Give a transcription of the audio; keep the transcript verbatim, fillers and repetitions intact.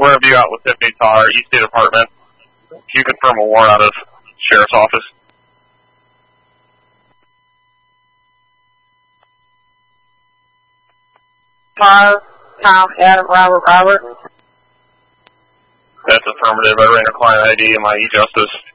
We're going to be out with Tiffany Tar, East State Department. Can you confirm a warrant out of Sheriff's Office? Tar, Tom, Adam, Robert, Robert. That's affirmative. I ran a client I D in my e-justice.